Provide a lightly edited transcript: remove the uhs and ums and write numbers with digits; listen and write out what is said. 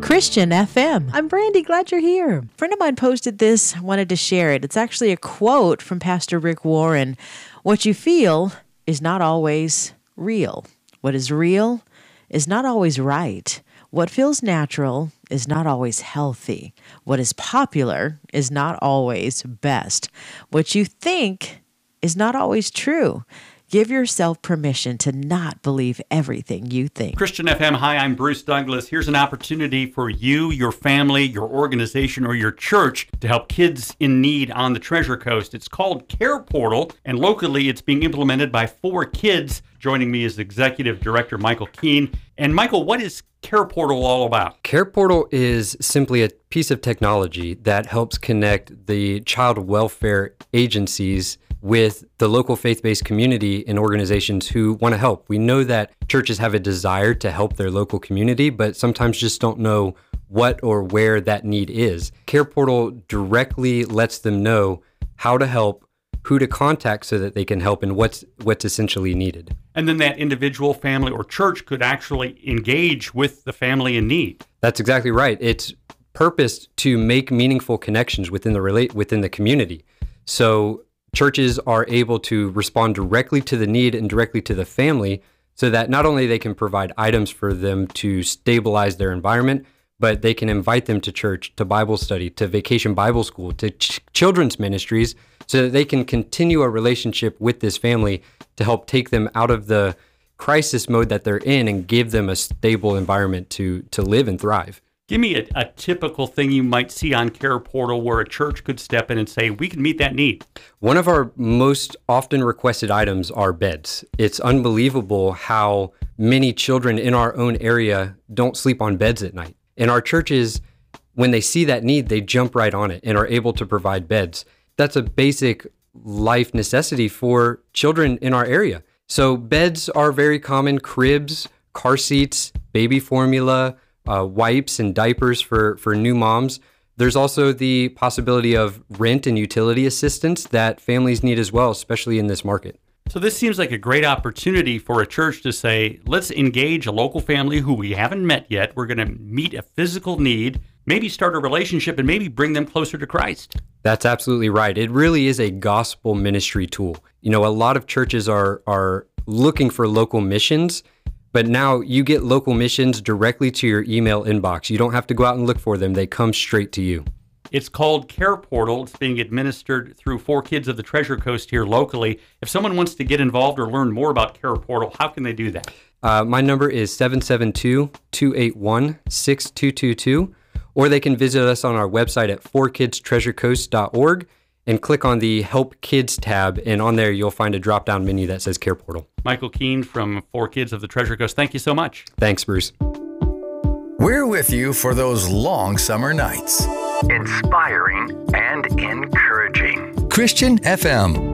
Christian FM. I'm Brandy, glad you're here. A friend of mine posted this, wanted to share it. It's actually a quote from Pastor Rick Warren. What you feel is not always real. What is real is not always right. What feels natural is not always healthy. What is popular is not always best. What you think is not always true. Give yourself permission to not believe everything you think. Christian FM, hi, I'm Bruce Douglas. Here's an opportunity for you, your family, your organization, or your church to help kids in need on the Treasure Coast. It's called Care Portal, and locally it's being implemented by 4 kids. Joining me is Executive Director Michael Keene. And Michael, what is Care Portal all about? Care Portal is simply a piece of technology that helps connect the child welfare agencies with the local faith-based community and organizations who want to help. We know that churches have a desire to help their local community, but sometimes just don't know what or where that need is. Care Portal directly lets them know how to help, who to contact so that they can help, and what's essentially needed. And then that individual, family, or church could actually engage with the family in need. That's exactly right. It's purposed to make meaningful connections within the community. So churches are able to respond directly to the need and directly to the family so that not only they can provide items for them to stabilize their environment, but they can invite them to church, to Bible study, to Vacation Bible School, to children's ministries, so that they can continue a relationship with this family to help take them out of the crisis mode that they're in and give them a stable environment to live and thrive. Give me a typical thing you might see on Care Portal where a church could step in and say, we can meet that need. One of our most often requested items are beds. It's unbelievable how many children in our own area don't sleep on beds at night. And our churches, when they see that need, they jump right on it and are able to provide beds. That's a basic life necessity for children in our area. So beds are very common, cribs, car seats, baby formula, wipes and diapers for new moms. There's also the possibility of rent and utility assistance that families need as well, especially in this market. So this seems like a great opportunity for a church to say, let's engage a local family who we haven't met yet. We're going to meet a physical need, maybe start a relationship, and maybe bring them closer to Christ. That's absolutely right. It really is a gospel ministry tool. You know, a lot of churches are looking for local missions, but now you get local missions directly to your email inbox. You don't have to go out and look for them. They come straight to you. It's called Care Portal. It's being administered through 4 kids of the Treasure Coast here locally. If someone wants to get involved or learn more about Care Portal, how can they do that? My number is 772-281-6222, or they can visit us on our website at 4kidstreasurecoast.org. and click on the Help Kids tab, and on there you'll find a drop-down menu that says Care Portal. Michael Keene from 4 Kids of the Treasure Coast, thank you so much. Thanks, Bruce. We're with you for those long summer nights. Inspiring and encouraging. Christian FM.